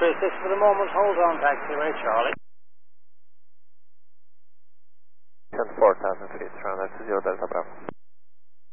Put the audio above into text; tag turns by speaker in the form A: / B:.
A: 36 for the moment. Hold on, taxiway, Charlie.
B: 4,000 feet, round up to 0 Delta Bravo.